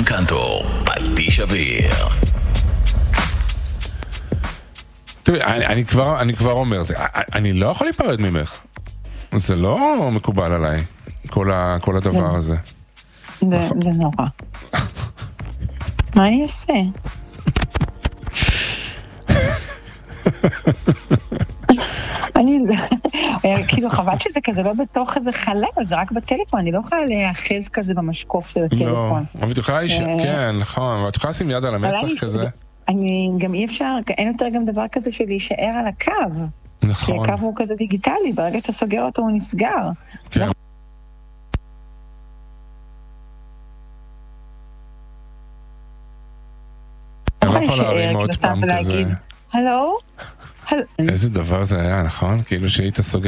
שרון קנטור, פטיש אוויר. תראי, אני כבר אומר, אני לא יכול להיפרד ממך. זה לא מקובל עליי, כל הדבר הזה. זה נורא. מה אני אעשה? כאילו חבל שזה כזה לא בתוך איזה חלל, זה רק בטלפון, אני לא יכולה להאחז כזה במשקוף של הטלפון. לא, אבל את יכולה כן, נכון, אבל את יכולה לשים יד על המצח כזה. אני גם אי אפשר, אין יותר גם דבר כזה של להישאר על הקו. נכון. כי הקו הוא כזה דיגיטלי, ברגע שאתה סוגר אותו הוא נסגר. כן. אני לא יכול להרים עוד פעם כזה. הלו? איזה דבר זה היה, נכון? כאילו שהיית סוגר.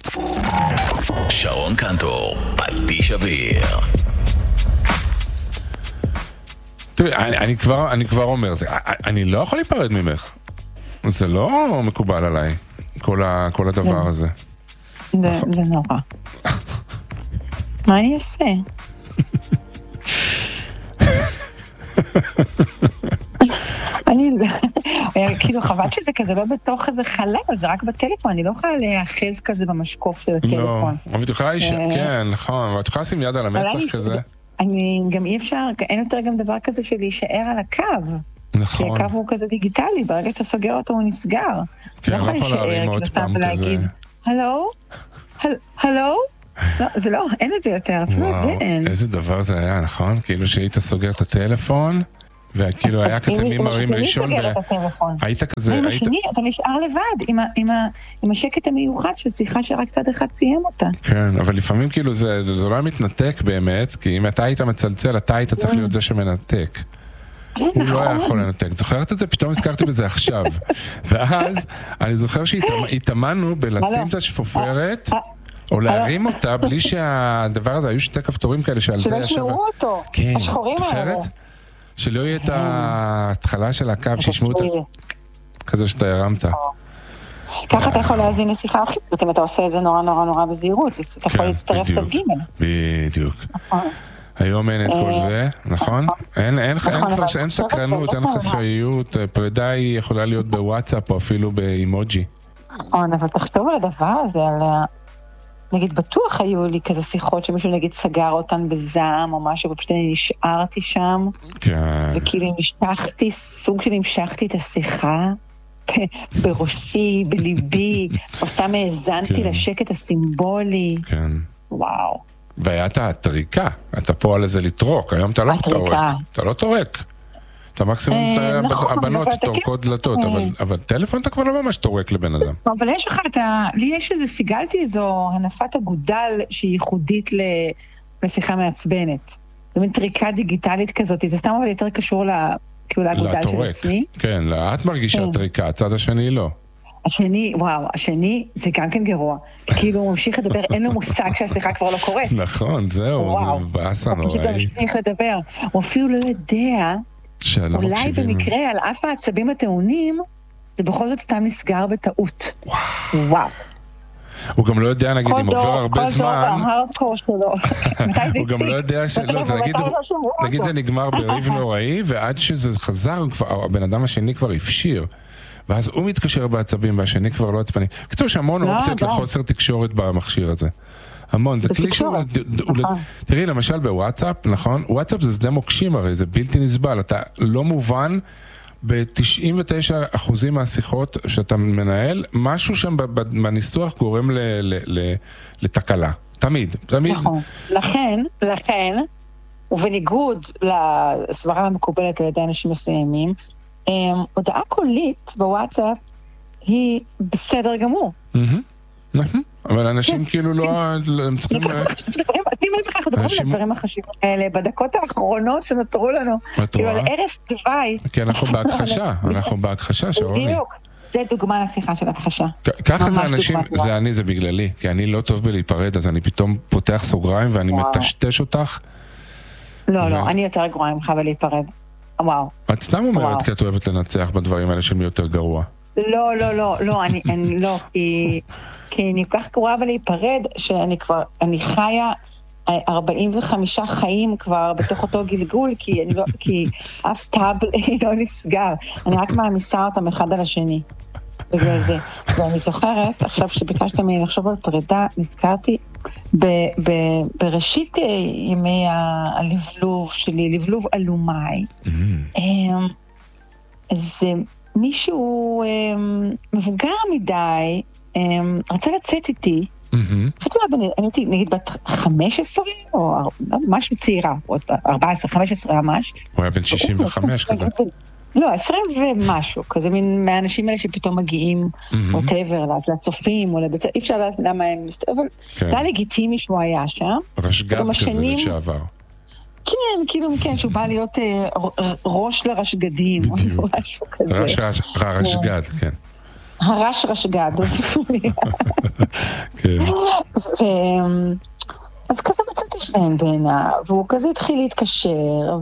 שרון קנטור, פטיש אוויר. תראי, אני כבר אומר, אני לא יכול להיפרד ממך. זה לא מקובל עליי, כל הדבר הזה. זה נורא. מה אני אעשה? כאילו חבל שזה כזה לא בתוך איזה חלל, זה רק בטלפון, אני לא יכולה להאחז כזה במשקוף של הטלפון. לא, אבל את יכולה כן, נכון, אבל את יכולה לשים יד על המצח כזה. אני גם אי אפשר, אין יותר גם דבר כזה של להישאר על הקו. נכון. כי הקו הוא כזה דיגיטלי, ברגע שאתה סוגר אותו הוא נסגר. כן, לא יכול להרים עוד פעם כזה. הלו? הלו? לא, זה לא, אין את זה יותר, אפילו את זה אין. איזה דבר זה היה, נכון? כאילו שהיית סוגר את הטלפון, וכאילו היה כזה מי מרים ראשון, והיית כזה... עם השני, אתה נשאר לבד, עם השקט המיוחד של שיחה שרק צד אחד סיים אותה. כן, אבל לפעמים כאילו זה לא היה מתנתק באמת, כי אם אתה היית מצלצל, אתה היית צריך להיות זה שמנתק. הוא לא היה יכול לנתק. זוכרת את זה? פתאום הזכרתי בזה עכשיו. ואז אני זוכר שהתאמנו בלשים את השפופרת, או להרים אותה, בלי שהדבר הזה, היו שתי כפתורים כאלה שעל זה ישב... שלא שמעו אותו, השחורים האלה. שלא יהיה את ההתחלה של הקו, שישמעו את כזה שאתה הרמת. ככה אתה יכול להזין לשיחה אחרת, אם אתה עושה את זה נורא נורא נורא בזהירות, אתה יכול להצטרף קצת ג'. בדיוק. היום אין את כל זה, נכון? אין סקרנות, אין חשאיות, פרידה היא יכולה להיות בוואטסאפ או אפילו באימוג'י. נכון, אבל תחשוב על הדבר הזה, על... נגיד, בטוח היו לי כזה שיחות שמישהו נגיד סגר אותן בזעם או משהו, ופשוט אני נשארתי שם, וכאילו המשכתי, סוג של המשכתי את השיחה בראשי, בליבי, או סתם האזנתי לשקט הסימבולי. כן. וואו. והיה הטריקה, אתה פה על איזה לטרוק, היום אתה לא טורק. אתה לא טורק. אתה מקסימום, הבנות טורקות דלתות, אבל טלפון אתה כבר לא ממש טורק לבן אדם. אבל יש לך, לי יש איזה, סיגלתי איזו הנפת אגודל שהיא ייחודית לשיחה מעצבנת. זו מין טריקה דיגיטלית כזאת, זה סתם אבל יותר קשור לאגודל של עצמי. כן, את מרגישה טריקה, הצד השני לא. השני זה גם כן גרוע. כאילו הוא ממשיך לדבר, אין לו מושג שהשיחה כבר לא קורית. נכון, זהו, זה באסה נוראי. הוא פשוט ממשיך לדבר. הוא אפילו לא יודע, אולי במקרה על אף העצבים הטעונים, זה בכל זאת סתם נסגר בטעות. וואו. הוא גם לא יודע, נגיד, אם עובר הרבה זמן... כל דור בהרדקור שלו. הוא גם לא יודע נגיד זה נגמר בריב נוראי, ועד שזה חזר, הבן אדם השני כבר הפשיר. ואז הוא מתקשר בעצבים, והשני כבר לא עצבני. כתוב שהמון אופציות לחוסר תקשורת במכשיר הזה. המון, זה כלי שהוא... תראי, למשל בוואטסאפ, נכון? וואטסאפ זה שדה מוקשים הרי, זה בלתי נסבל. אתה לא מובן ב-99% מהשיחות שאתה מנהל, משהו שם בניסוח גורם לתקלה. תמיד. נכון. לכן, ובניגוד לסברה המקובלת על ידי אנשים מסוימים, הודעה קולית בוואטסאפ היא בסדר גמור. נכון, אבל אנשים כאילו לא... הם צריכים... שימי בכך לדברים על הדברים החשובים האלה, בדקות האחרונות שנותרו לנו, כאילו על ערש דווי. כי אנחנו בהכחשה, שרוני. בדיוק, זה דוגמה לשיחה של הכחשה. ככה זה אנשים, זה בגללי, כי אני לא טוב בלהיפרד, אז אני פתאום פותח סוגריים ואני מטשטש אותך. לא, אני יותר גרועה ממך בלהיפרד. וואו. את סתם אומרת כי את אוהבת לנצח בדברים האלה של מי יותר גרוע. לא, אני לא, כי אני כל כך גרועה בלהיפרד, שאני חיה, 45 חיים כבר בתוך אותו גלגול, כי אף טאב לא נסגר. אני רק מעמיסה אותם אחד על השני. בגלל זה. ואני זוכרת, עכשיו שביקשת ממני לחשוב על פרידה, נזכרתי בראשית ימי הלבלוב שלי, לבלוב אלומי. אז מישהו מבוגר מדי, רצה לצאת איתי, אני הייתי נגיד בת 15, או משהו צעירה, 14, 15 ממש. הוא היה בן 65 כזה. לא, 20 ומשהו, כזה מין מהאנשים האלה שפתאום מגיעים, או טבר, לצופים, או לבצע, אי אפשר לדעת למה הם מסתובבים, אבל זה היה לגיטימי שהוא היה שם. רשגב כזה לשעבר. כן, כאילו, כן, שהוא בא להיות ראש לרשגדים, או משהו כזה. רשגד, כן. רשגד, כן. אז כזה מצאתי שניהם בעיניו, והוא כזה התחיל להתקשר,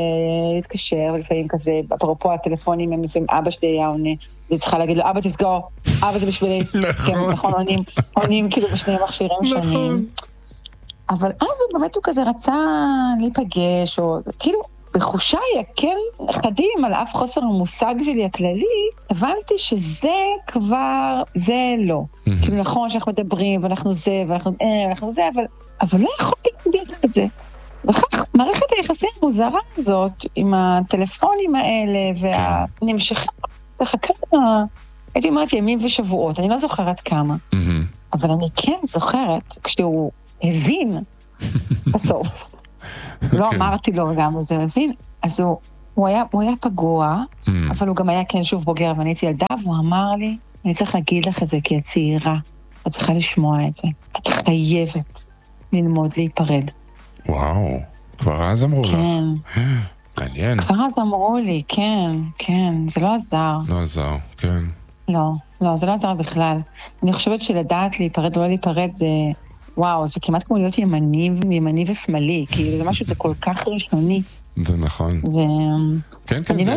ולפעמים כזה, אפרופו הטלפונים, הם לפעמים אבא שלי היה עונה, זה צריכה להגיד לו, אבא תסגור, אבא זה בשבילי, כן, נכון, עונים כאילו בשני מכשירים שונים. אבל אז הוא באמת, הוא כזה רצה להיפגש, או כאילו, בחושיי, כן, חדים על אף חוסר המושג שלי הכללי, הבנתי שזה כבר, זה לא. כאילו נכון שאנחנו מדברים, ואנחנו זה, ואנחנו זה, אבל לא יכול להתנגד את זה. וכך, מערכת היחסים המוזרה הזאת, עם הטלפונים האלה, והנמשכה, כמה, הייתי אומרת ימים ושבועות, אני לא זוכרת כמה. אבל אני כן זוכרת, כשהוא הבין, בסוף, לא אמרתי לו גם, אז הוא הבין, אז הוא היה פגוע, אבל הוא גם היה כן שוב בוגר, ואני הייתי ילדה, והוא אמר לי, אני צריך להגיד לך את זה, כי את צעירה, את צריכה לשמוע את זה. את חייבת ללמוד להיפרד. וואו, כבר אז אמרו לך. מעניין. כבר אז אמרו לי, כן, זה לא עזר. לא עזר, כן. לא, זה לא עזר בכלל. אני חושבת שלדעת להיפרד או לא להיפרד זה, וואו, זה כמעט כמו להיות ימני ושמאלי, כאילו זה משהו, זה כל כך ראשוני. זה נכון. כן,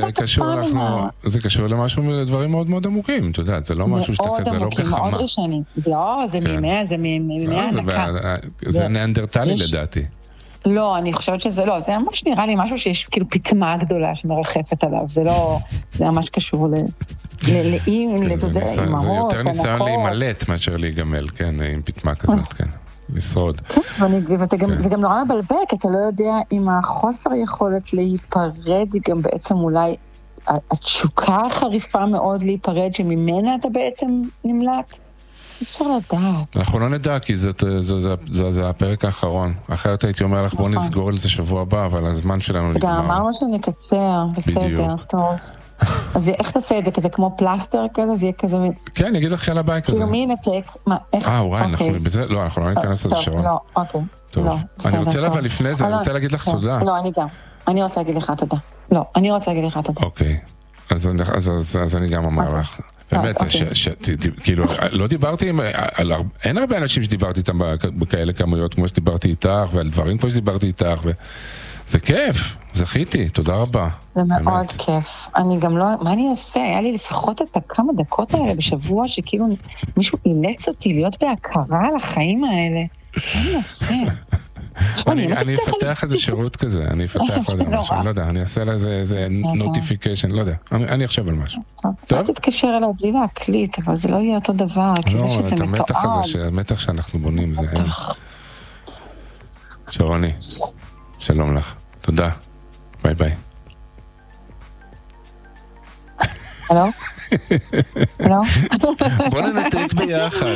זה קשור למשהו, לדברים מאוד מאוד עמוקים, אתה יודע, זה לא משהו שאתה כזה לא כחמה. מאוד ראשוני. זה מימי הענקה. זה ניאנדרטלי לדעתי. לא, אני חושבת שזה לא, זה ממש נראה לי משהו שיש כאילו פתמה גדולה שמרחפת עליו, זה לא, זה ממש קשור לאימהות. זה יותר ניסיון להימלט מאשר להיגמל, כן, עם פתמה כזאת, כן. לשרוד. זה גם נורא מבלבל, כי אתה לא יודע אם החוסר יכולת להיפרד היא גם בעצם אולי התשוקה החריפה מאוד להיפרד שממנה אתה בעצם נמלט. אפשר לדעת. אנחנו לא נדע, כי זה הפרק האחרון. אחרת הייתי אומר לך, בוא נסגור על זה שבוע הבא, אבל הזמן שלנו נגמר. גם אמרנו שנקצר, בסדר, טוב. אז איך תעשה את זה? כזה כמו פלסטר כזה? זה יהיה כזה... כן, אני אגיד לך יאללה ביי כזה. כאילו מי נתק? וואי, אנחנו בזה... לא, אנחנו לא ניכנס לזה שרון. לא, אוקיי. טוב. אני רוצה אבל לפני זה, אני רוצה להגיד לך תודה. לא, אני גם. אני רוצה להגיד לך תודה. לא, אני רוצה להגיד לך תודה. אוקיי. אז אני גם אומר לך. באמת, כאילו, לא דיברתי עם... אין הרבה אנשים שדיברתי איתם בכאלה כמויות כמו שדיברתי איתך, ועל דברים כמו שדיברתי איתך, זה כיף, זכיתי, תודה רבה. זה מאוד כיף. אני גם לא, מה אני אעשה? היה לי לפחות את הכמה דקות האלה בשבוע שכאילו מישהו אילץ אותי להיות בהכרה על החיים האלה. מה אני אעשה? אני אפתח איזה שירות כזה, אני אפתח עוד משהו, לא יודע, אני אעשה לה איזה נוטיפיקיישן, לא יודע, אני אחשב על משהו. טוב? אתה תתקשר אליי בלי להקליט, אבל זה לא יהיה אותו דבר, כי זה שזה מתואר. לא, את המתח הזה, המתח שאנחנו בונים, זה אין. שרוני. שלום לך, תודה, ביי ביי. הלו? הלו? בוא ננתק ביחד.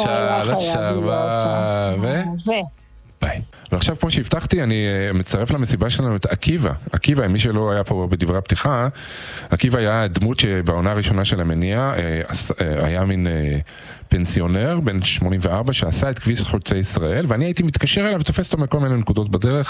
ביי. ועכשיו כמו שהבטחתי, אני מצטרף למסיבה שלנו את עקיבא. עקיבא, מי שלא היה פה בדברי הפתיחה, עקיבא היה דמות שבעונה הראשונה של המניע, היה מין פנסיונר בן 84 שעשה את כביש חוצה ישראל, ואני הייתי מתקשר אליו ותופס אותו מכל מיני נקודות בדרך,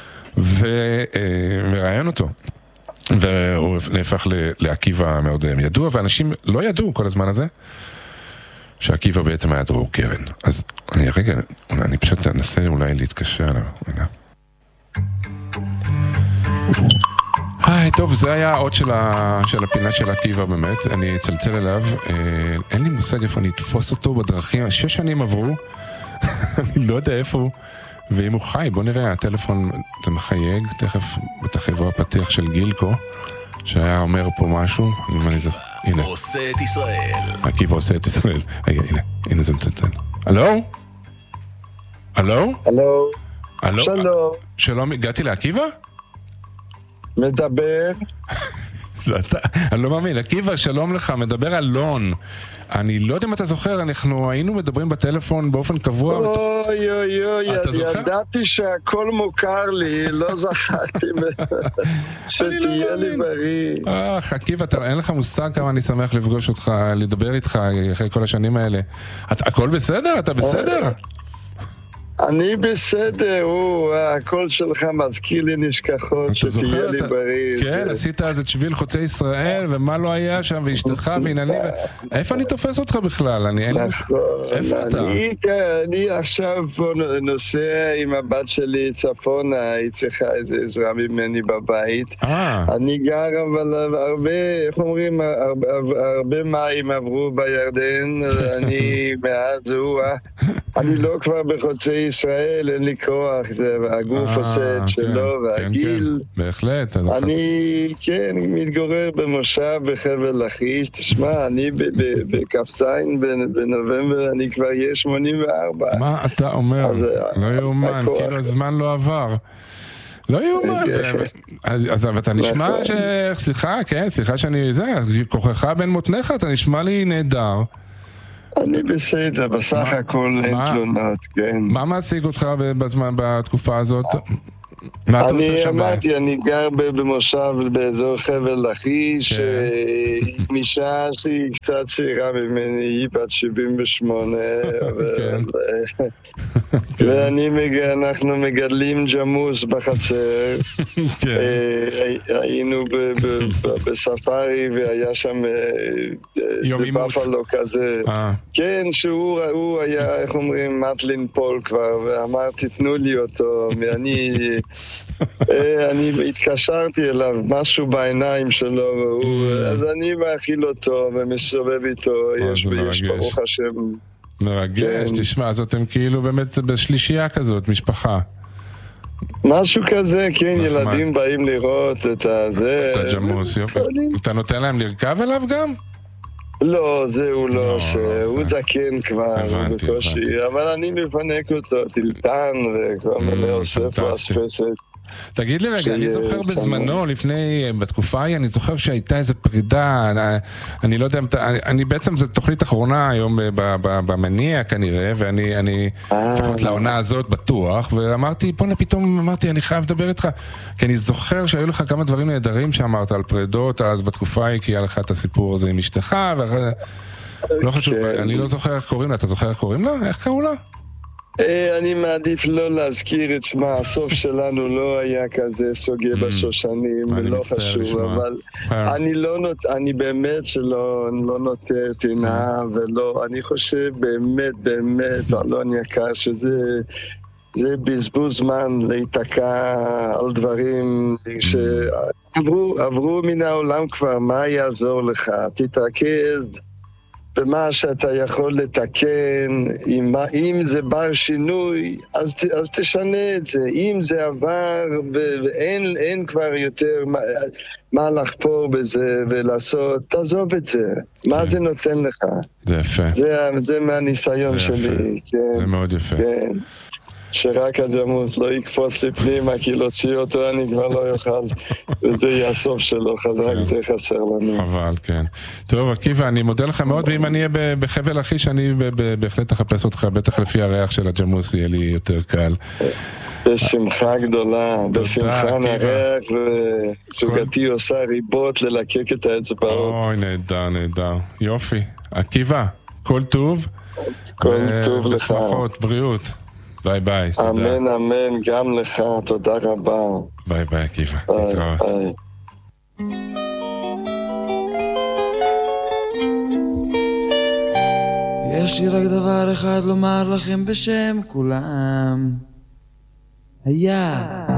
ומראיין אותו. והוא נהפך לעקיבא מאוד ידוע, ואנשים לא ידעו כל הזמן הזה, שעקיבא בעצם היה דרור קרן. אז אני פשוט אנסה אולי להתקשר עליו. רגע. טוב, זה היה עוד של הפינה של עקיבא באמת. אני אצלצל אליו. אין לי מושג איפה אני אתפוס אותו בדרכים. 6 שנים עברו. אני לא יודע איפה הוא. ואם הוא חי, בוא נראה, הטלפון, אתה מחייג, תכף בטח יבוא הפתיח של גילקו, שהיה אומר פה משהו, הנה. עושה את ישראל. עקיבא עושה את ישראל. רגע, הנה זה מצלצל. הלו? הלו? הלו? הלו? שלום. שלום, הגעתי לעקיבא? מדבר. אני לא מאמין, עקיבא, שלום לך, מדבר אלון. אני לא יודע אם אתה זוכר, אנחנו היינו מדברים בטלפון באופן קבוע. אוי אוי אוי, ידעתי שהכל מוכר לי, לא זכרתי שתהיה לי בריא. עקיבא, אין לך מושג כמה אני שמח לפגוש אותך, לדבר איתך אחרי כל השנים האלה. הכל בסדר? אתה בסדר? אני בסדר, הקול שלך מזכיר לי נשכחות, שתהיה לי בריא. כן, עשית אז את שביל חוצי ישראל, ומה לא היה שם, ואשתך ועינני, איפה אני תופס אותך בכלל? איפה אתה? אני עכשיו פה נוסע עם הבת שלי צפונה, היא צריכה איזה עזרה ממני בבית. אני גר אבל הרבה, איך אומרים, הרבה מים עברו בירדן, אני מאז אני לא כבר בחוצי ישראל, אין לי כוח, הגוף עושה את שלו, והגיל. בהחלט. אני, כן, מתגורר במושב בחבל לכיש, תשמע, אני בקפזין בנובמבר, אני כבר יהיה 84. מה אתה אומר? לא יאומן, כאילו הזמן לא עבר. לא יאומן. אז אתה נשמע סליחה שאני, כוחך בין מותניך, אתה נשמע לי נהדר. אני בסדר, בסך הכל אין תלונות, כן. מה מעסיק אותך בתקופה הזאת? אני אמרתי, אני גר במושב באזור חבל לכיש, אישה שהיא קצת צעירה ממני, היא בת 78, ואנחנו מגדלים ג'מוס בחצר, היינו בספארי והיה שם זה בפלו כזה, כן, שהוא היה, איך אומרים, מטלין פול כבר, ואמרתי, תנו לי אותו, אני התקשרתי אליו, משהו בעיניים שלו, אז אני מאכיל אותו ומסובב איתו, יש ברוך השם. מרגש, תשמע, אז אתם כאילו באמת בשלישייה כזאת, משפחה. משהו כזה, כן, ילדים באים לראות את זה. את הג'מוס, יופי. אתה נותן להם לרכב אליו גם? לא, זה הוא לא עושה, הוא זקן כבר, בקושי, אבל אני מפנק אותו, טלטן וכבר מלא עושה פה אספסת. תגיד לי רגע, אני זוכר בזמנו, בתקופה ההיא, אני זוכר שהייתה איזו פרידה, אני לא יודע, בעצם זו תוכנית אחרונה היום במניע כנראה, ואני לפחות לעונה הזאת בטוח, ואמרתי, פתאום אמרתי, אני חייב לדבר איתך, כי אני זוכר שהיו לך כמה דברים נהדרים שאמרת על פרידות, אז בתקופה ההיא, כי היה לך את הסיפור הזה עם אשתך, לא חשוב, אני לא זוכר איך קוראים לה, אתה זוכר איך קוראים לה? איך קראו לה? אני מעדיף לא להזכיר את שמה, הסוף שלנו לא היה כזה סוגה בשושנים, לא חשוב, אבל אני באמת שלא נותר תינה, אני חושב באמת, אלון יקר, שזה בזבוז זמן להתעקע על דברים שעברו מן העולם כבר, מה יעזור לך? תתרכז במה שאתה יכול לתקן, אם זה בר שינוי, אז תשנה את זה. אם זה עבר ואין כבר יותר מה לחפור בזה ולעשות, תעזוב את זה. מה זה נותן לך? זה יפה. זה מהניסיון שלי. זה מאוד יפה. כן. שרק הג'מוס לא יקפוץ לי פנימה, כי להוציא אותו אני כבר לא יוכל, וזה יהיה הסוף שלו, חזק זה חסר לנו. חבל, כן. טוב, עקיבא, אני מודה לך מאוד, ואם אני אהיה בחבל לכיש, אני בהחלט אחפש אותך, בטח לפי הריח של הג'מוס יהיה לי יותר קל. בשמחה גדולה, בשמחה נערך, וזוגתי עושה ריבות ללקק את האצבעות. אוי, נהדר. יופי. עקיבא, כל טוב. כל טוב לך. ושמחות, בריאות. ביי ביי, תודה. אמן, גם לך, תודה רבה. ביי עקיבא, להתראות. יש לי רק דבר אחד לומר לכם בשם כולם. היה